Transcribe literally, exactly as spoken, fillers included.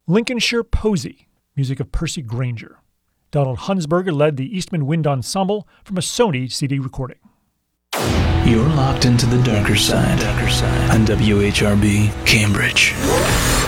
Lincolnshire Posy, music of Percy Granger. Donald Hunsberger led the Eastman Wind Ensemble from a Sony C D recording. You're locked into the darker side, darker side on W H R B Cambridge.